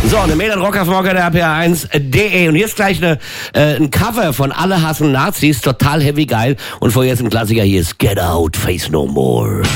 So, eine Mail an Rocker der RPR1.de. Und hier ist gleich ein Cover von Alle hassen Nazis. Total heavy geil. Und vorher ist ein Klassiker. Hier ist Get Out, Face No More.